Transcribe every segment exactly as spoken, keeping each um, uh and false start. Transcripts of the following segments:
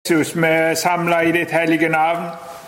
Jesus, vi er samlet i ditt hellige navn.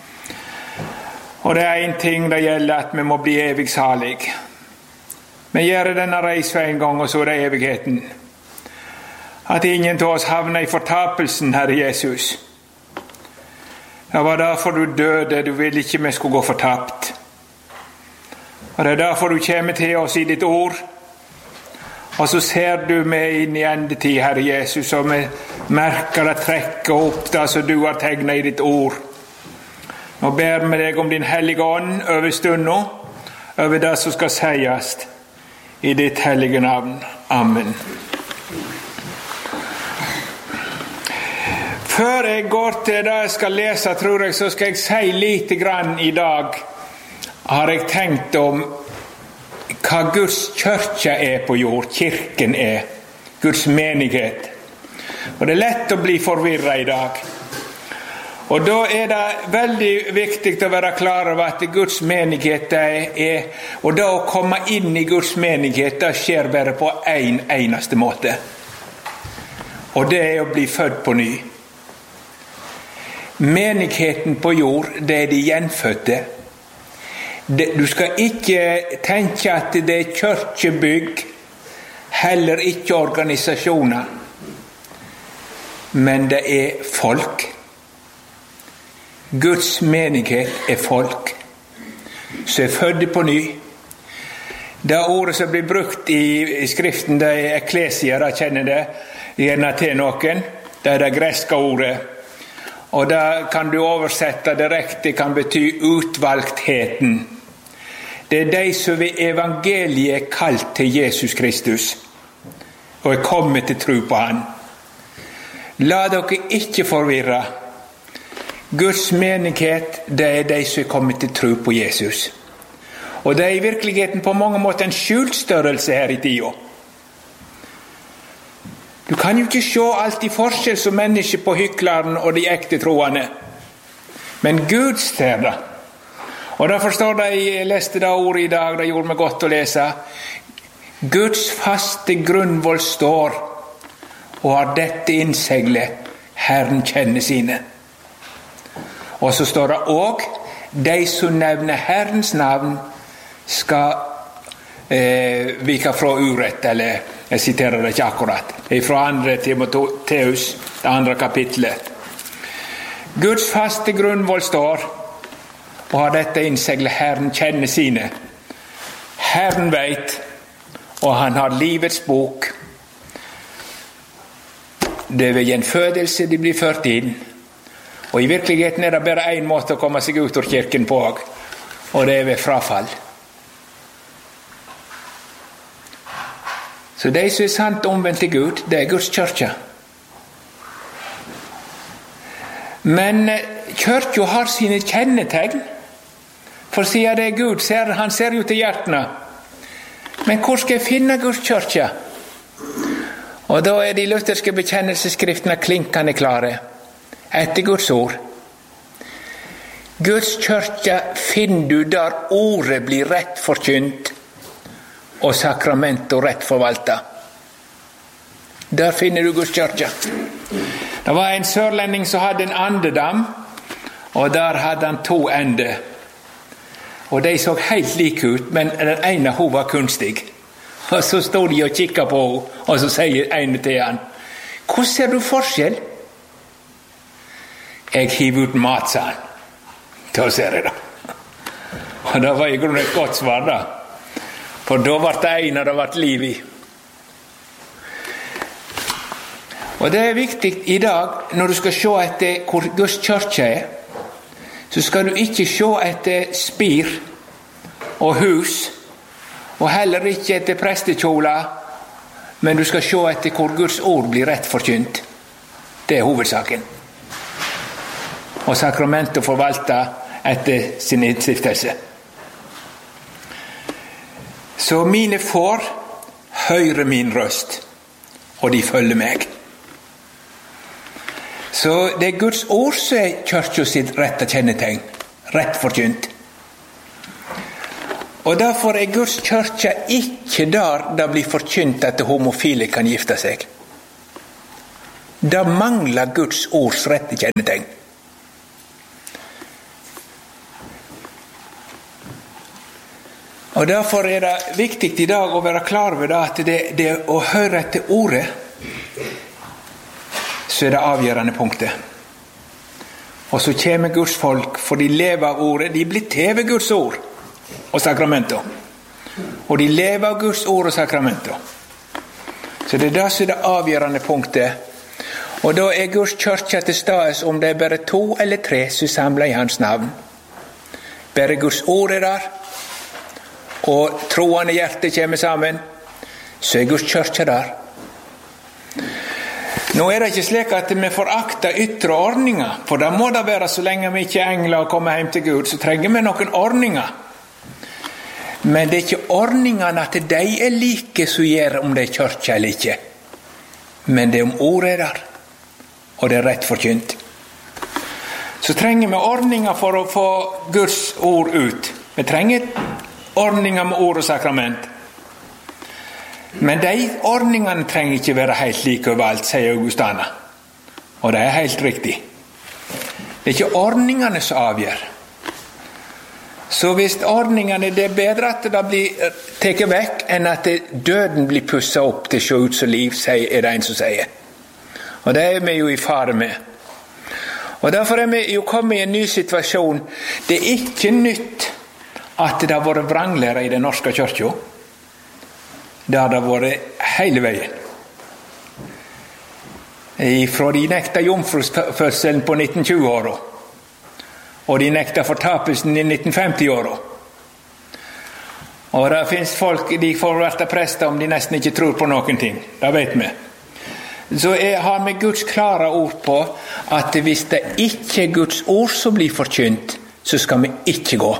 Og det er en ting det gjelder, at vi må bli evig salig. Vi gjør denne reisen en gang, og så er det evigheten. At ingen til oss havner i fortapelsen, Herre Jesus. Det var derfor du døde, du ville ikke vi skulle gå fortapt. Og det er derfor du kommer til oss i ditt ord. Og så ser du meg inn i endetid, Herre Jesus, og vi merker det trekker opp det som du har tegnet i ditt ord. Nå ber vi deg om din hellige ånd over stunden, over det som skal sies i ditt hellige navn. Amen. Før jeg går til det jeg skal lese, tror jeg, så skal jeg si lite grann i dag, har jeg tenkt om hva Guds kyrkja er på jord, kirken er, Guds menighet. Og det er lett å bli forvirret i dag. Og da er det veldig viktig å være klar over at Guds menighet er, og da å komme inn i Guds menighet, det skjer bare på en eneste måte. Og det er å bli født på ny. Menigheten på jord, det er de gjenfødte. Du skal ikke tenke at det er kirkebygg, heller ikke organisasjoner, men det er folk. Guds menighet er folk som er fødde på ny. Det ordet som blir brukt i skriften, det er eklesia, da kjenner det gjerne til noen. Det er det greske ordet. Og det kan du oversette direkte, kan bety utvalgtheten. Det er de som ved evangeliet er kalt til Jesus Kristus, og er kommet til tro på han. La dere ikke forvirre. Guds menighet, det er de som er kommet til tro på Jesus. Og det er i virkeligheten på mange måter en skjult størrelse her i tida. Du kan jo ikke se alt i forskjell som mennesker på hykleren og de ekte troende. Men Gud ser det. Og derfor står det, jeg leste det ordet i dag, det gjorde meg godt å lese. Guds faste grunnvoll står, og har dette innseglet, Herren kjenner sine. Og så står det også, de som nevner Herrens navn, skal eh, vike fra urett, eller jeg siterer det ikke akkurat, fra andre Timoteus, det andre kapitlet. Guds faste grunnvoll står, og har dette innseglet, Herren kjenner sine. Herren vet, og han har livets bok. Det er ved gjenfødelse de blir ført inn. Og i virkeligheten er det bare en måte å komme seg ut av kirken på, og det er ved frafall. Så de som er sant omvendt til Gud, det er Guds kyrkja. Men kyrkja har sine kjennetegn. For siden det er Gud, ser, han ser jo til hjertene. Men hvor skal jeg finne Guds kyrkja? Og da er de lutherske bekjennelsesskriftene klinkende klare. Etter Guds ord. Guds kyrkja finner du der ordet blir rett forkynt, og sakramentet rett forvalta. Der finner du Guds kyrkja. Det var en sørlending som hadde en andedam, og der hadde han to ender. Og de så helt like ut, men den ene hun var kunstig. Og så stod de og kikket på henne, og så sier ene til han, hvordan ser du forskjell? Jeg hiver ut mat, sa han. Da ser jeg det. Og det var i grunnen et godt svar da. For da var det en, og det var liv i. Og det er viktig i dag, når du skal se etter hvor Guds kyrkja er, så skal du ikke se etter spir og hus, og heller ikke etter prestekjoler, men du skal se etter hvor Guds ord blir rett forkynt. Det er hovedsaken. Og sakramentet forvalta etter sin innstiftelse. Så mine får høre min røst, og de følger meg. Så det er Guds ord som er kyrkja sitt rette kjennetegn, rett forkynt. Og derfor er Guds kyrkja ikke der det blir forkynt at homofile kan gifte seg. Da mangler Guds ords rette kjennetegn. Og derfor er det viktig i dag å være klar over det, at det, det å høre etter ordet, så er det avgjørende punktet. Og så kommer Guds folk, for de lever av ordet, de blir til ved Guds ord og sakramenter. Og de lever av Guds ord og sakramenter. Så det er det som er det avgjørende punktet. Og da er Guds kyrkja til stades om det er bare to eller tre som samler i hans navn. Bare Guds ord er der, og troende hjertet kommer sammen, så er Guds kyrkja der. Nå er det ikke slik at vi forakter ytre ordninger, for da må det være så lenge vi ikke er engler og kommer hjem til Gud, så trenger vi noen ordninger. Men det er ikke ordningene at de er like som gjør om det er kyrkja eller ikke. Men det er om ordet er der, og det er rett forkynt. Så trenger vi ordninger for å få Guds ord ut. Vi trenger ordninger med ord og sakrament. Men de ordningene trenger ikke være helt like overalt, sier Augustana. Og det er helt riktig. Det er ikke ordningene som avgjør. Så hvis ordningene, det er bedre at det blir tatt vekk, enn at døden blir pusset opp til å se ut som liv, er det en som sier. Og det er vi jo i fare med. Og derfor er vi jo kommet i en ny situasjon. Det er ikke nytt at det har vært vranglære i den norske kyrkja. Det har det vært hele veien. Fra de nekta jomfrufødselen på nitten tjue-åra, og de nekta fortapelsen i nitten femti-åra. Og det finnes folk, de får være prester om de nesten ikke tror på noen ting. Det vet vi. Så jeg har vi Guds klare ord på at hvis det ikke er Guds ord som blir forkynt, så skal vi ikke gå.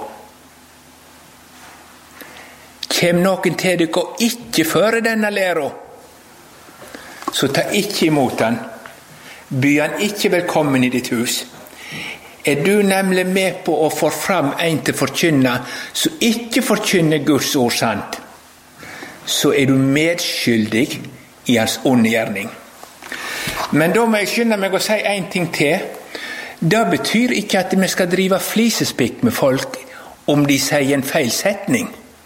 Kjem noen til dere og ikke føre denne læra, så ta ikke imot den. By han ikke velkommen i ditt hus. Er du nemlig med på å få fram en til forkynne, så ikke forkynne Guds ord sant, så er du medskyldig i hans onde gjerning. Men da må jeg skynde meg å si en ting til. Det betyr ikke at vi skal drive flisespikk med folk om de sier en feil setning.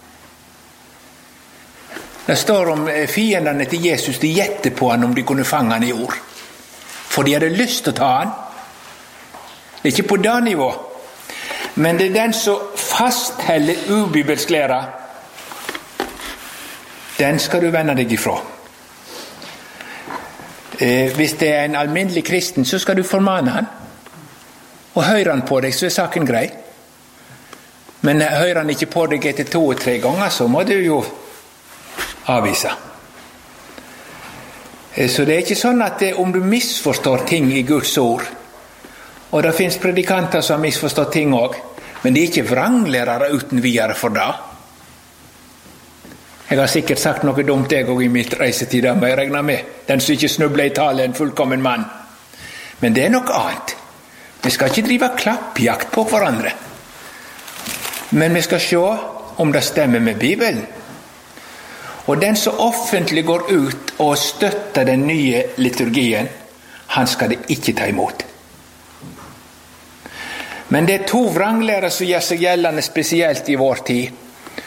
Det står om fiendene til Jesus, de gjettet på han om de kunne fange han i ord. For de hadde lyst til å ta han. Det er ikke på det nivå. Men det er den som fastholder ubibelsk lære. Den skal du vende deg ifra. Eh, hvis det er en alminnelig kristen, så skal du formane han. Og hører han på deg, så er saken grei. Men hører han ikke på deg etter to og tre ganger, så må du jo avvise. Eh, så det er ikke sånn at det, om du misforstår ting i Guds ord, og det finnes predikanter som har misforstått ting også, men de er ikke vranglærere uten videre for det. Jeg har sikkert sagt noe dumt jeg også i mitt reisetid, men jeg regner med. Den som ikke snubler i tale er en fullkommen mann. Men det er noe annet. Vi skal ikke drive klappjakt på hverandre. Men vi skal se om det stemmer med Bibelen. Og den som offentlig går ut og støtter den nye liturgien, han skal det ikke ta imot. Men det er to vranglærer som gjør seg gjeldende spesielt i vår tid.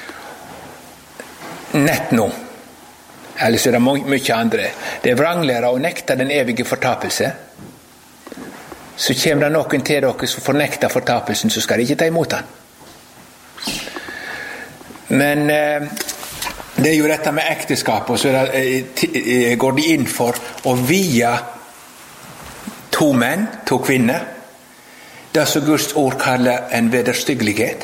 Nett nå. Ellers er det mye andre. Det er vranglærer å nekte den evige fortapelse. Så kommer det noen til dere som fornekter fortapelsen, så skal de ikke ta imot den. Men eh, det er jo dette med ekteskap, og så er det, eh, går de inn for å vie to menn, to kvinner. Det som Guds ord kaller en vederstyggelighet.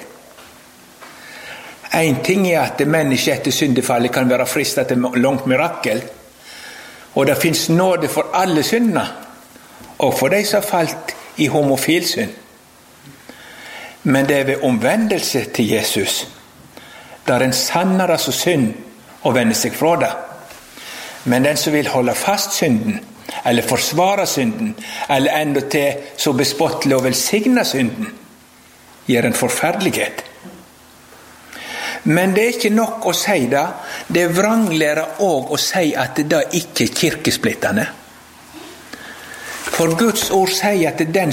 En ting er at mennesket etter syndefallet kan være fristet til langt mirakel, og det finnes nåde for alle synder, og for de som har falt i homofilsynd. Men det er ved omvendelse til Jesus, der en sanner altså synd og vender seg fra det. Men den som vil holde fast synden, eller forsvare synden, eller enda til så bespottelig og velsigne synden, gjør en forferdelighet. Men det er ikke nok å si det. Det er vranglære også å si at det ikke er kirkesplittende. For Guds ord sier at den